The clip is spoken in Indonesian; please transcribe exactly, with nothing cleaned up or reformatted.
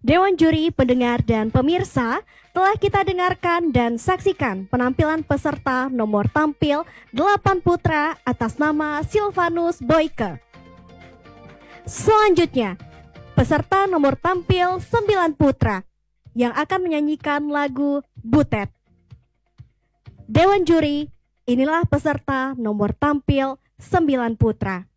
Dewan Juri, pendengar dan pemirsa, telah kita dengarkan dan saksikan penampilan peserta nomor tampil delapan putra atas nama Silvanus Boyke. Selanjutnya, peserta nomor tampil sembilan putra yang akan menyanyikan lagu Butet. Dewan Juri, inilah peserta nomor tampil sembilan putra.